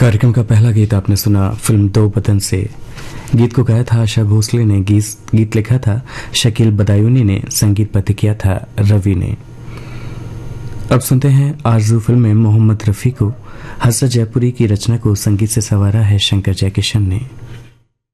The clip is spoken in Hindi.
कार्यक्रम का पहला गीत आपने सुना फिल्म दो बदन से। गीत को गाया था आशा भोसले ने, गीत लिखा था शकील बदायूनी ने, संगीतबद्ध किया था रवि ने। अब सुनते हैं आरजू फिल्म में मोहम्मद रफी को, हसरत जयपुरी की रचना को संगीत से संवारा है शंकर जयकिशन ने।